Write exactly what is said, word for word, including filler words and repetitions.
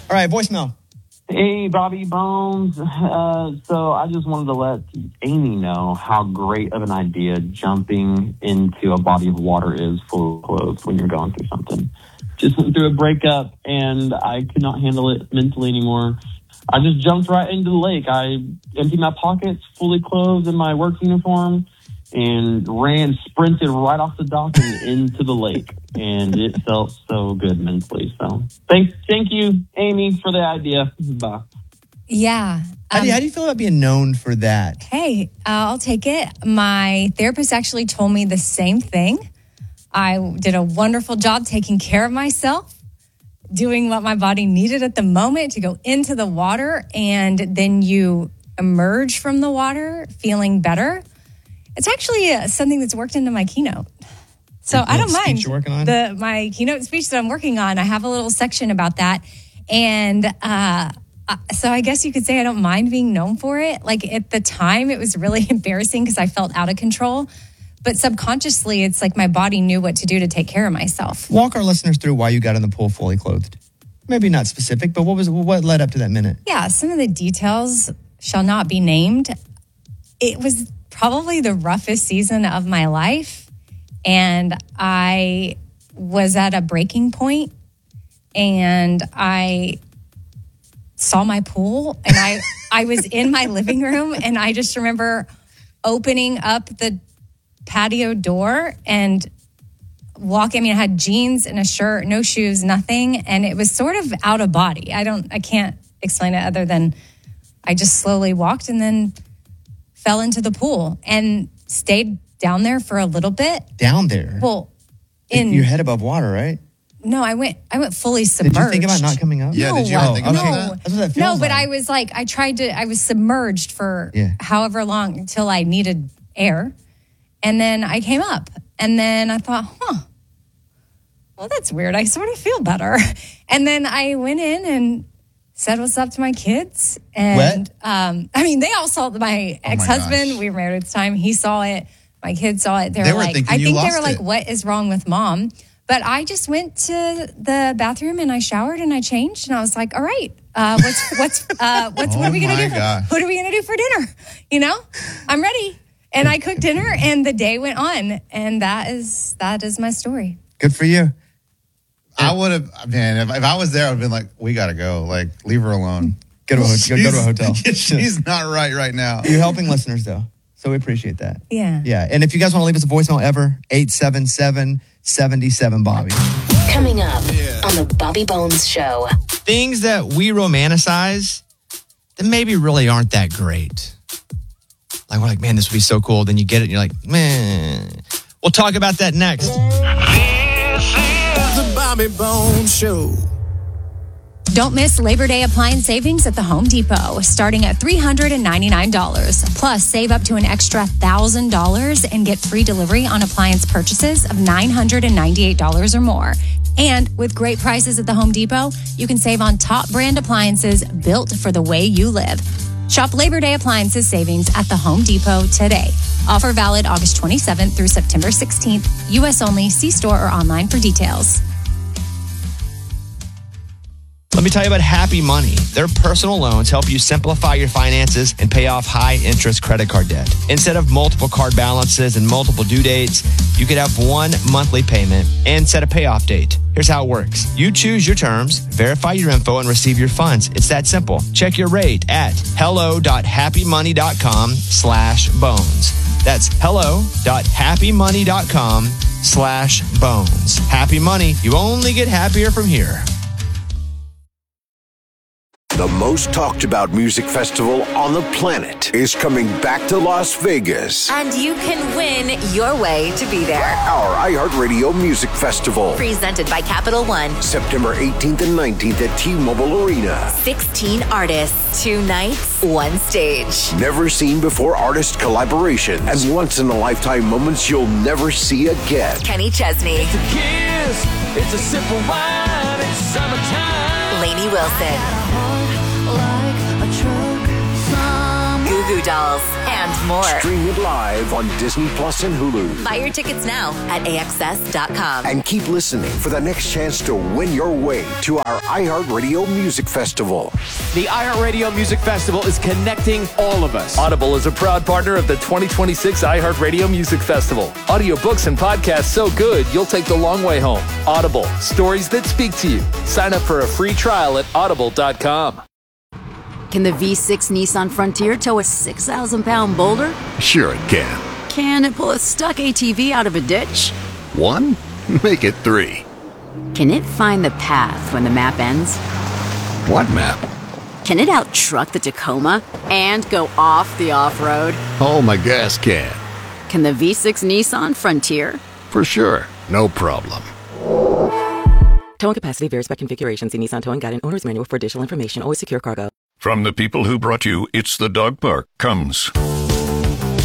All right, voicemail. Hey, Bobby Bones. Uh, so I just wanted to let Amy know how great of an idea jumping into a body of water is full of clothes when you're going through something. Just went through a breakup, and I could not handle it mentally anymore. I just jumped right into the lake. I emptied my pockets, fully clothed in my work uniform, and ran, sprinted right off the dock and into the lake. And it felt so good mentally. So thank, thank you, Amy, for the idea. Bye. Yeah. How, um, do you, how do you feel about being known for that? Hey, uh, I'll take it. My therapist actually told me the same thing. I did a wonderful job taking care of myself, doing what my body needed at the moment to go into the water, and then you emerge from the water feeling better. It's actually uh, something that's worked into my keynote. So the I don't mind you're working on? the my keynote speech that I'm working on. I have a little section about that. And uh, so I guess you could say I don't mind being known for it. Like at the time, it was really embarrassing because I felt out of control. But subconsciously, it's like my body knew what to do to take care of myself. Walk our listeners through why you got in the pool fully clothed. Maybe not specific, but what was what led up to that minute? Yeah, some of the details shall not be named. It was probably the roughest season of my life. And I was at a breaking point, and I saw my pool, and I, I was in my living room, and I just remember opening up the patio door and walking. I mean, I had jeans and a shirt, no shoes, nothing. And it was sort of out of body. I don't, I can't explain it other than I just slowly walked and then fell into the pool and stayed down there for a little bit. Down there? Well, in your head above water, right? No, I went I went fully submerged. Did you think about not coming up? Yeah, no, did you ever think no, about no. that? That's what that feels No, but like. I was like, I tried to, I was submerged for Yeah. however long until I needed air. And then I came up. And then I thought, huh, well, that's weird. I sort of feel better. And then I went in and said what's up to my kids. And um, I mean, they all saw my ex-husband. gosh. We were married at the time. He saw it. My kids saw it. They, They were were like, thinking I you think they lost were like, it. what is wrong with mom? But I just went to the bathroom and I showered and I changed and I was like, all right, uh, what's what's uh, what's what Oh are we gonna my do? For, gosh. what are we gonna do for dinner? You know, I'm ready. And I cooked dinner and the day went on, and that is that is my story. Good for you. I would have, man, if, if I was there, I would have been like, we got to go. Like, leave her alone. Go to a, ho- go to a hotel. She's not right right now. You're helping listeners, though. So we appreciate that. Yeah. Yeah. And if you guys want to leave us a voicemail ever, eight seven seven, seven seven, Bobby. Coming up on the Bobby Bones Show. Things that we romanticize that maybe really aren't that great. Like, we're like, man, this would be so cool. Then you get it and you're like, man. We'll talk about that next. The Bobby Bones Show. Don't miss Labor Day appliance savings at the Home Depot, starting at three hundred ninety-nine dollars. Plus, save up to an extra one thousand dollars and get free delivery on appliance purchases of nine hundred ninety-eight dollars or more. And with great prices at the Home Depot, you can save on top brand appliances built for the way you live. Shop Labor Day appliances savings at the Home Depot today. Offer valid August twenty-seventh through September sixteenth. U S only. See store or online for details. Let me tell you about Happy Money. Their personal loans help you simplify your finances and pay off high-interest credit card debt. Instead of multiple card balances and multiple due dates, you could have one monthly payment and set a payoff date. Here's how it works. You choose your terms, verify your info, and receive your funds. It's that simple. Check your rate at hello.happymoney.com slash bones. That's hello.happymoney.com slash bones. Happy Money. You only get happier from here. The most talked about music festival on the planet is coming back to Las Vegas. And you can win your way to be there. Our iHeartRadio Music Festival. Presented by Capital One. September eighteenth and nineteenth at T-Mobile Arena. sixteen artists, two nights, one stage. Never seen before artist collaborations and once-in-a-lifetime moments you'll never see again. Kenny Chesney. It's a kiss, it's a sip of wine, it's summertime. Lainey Wilson. Goo Goo Dolls and and more. Stream it live on Disney Plus and Hulu. Buy your tickets now at A X S dot com. And keep listening for the next chance to win your way to our iHeartRadio Music Festival. The iHeartRadio Music Festival is connecting all of us. Audible is a proud partner of the twenty twenty-six iHeartRadio Music Festival. Audiobooks and podcasts so good, you'll take the long way home. Audible, stories that speak to you. Sign up for a free trial at audible dot com. Can the V six Nissan Frontier tow a six thousand pound boulder? Sure it can. Can it pull a stuck A T V out of a ditch? One? Make it three. Can it find the path when the map ends? What map? Can it out-truck the Tacoma and go off the off-road? Oh, my gas can. Can the V six Nissan Frontier? For sure. No problem. Towing capacity varies by configuration. See Nissan Towing Guide and Owner's Manual for additional information. Always secure cargo. From the people who brought you It's the Dog Park comes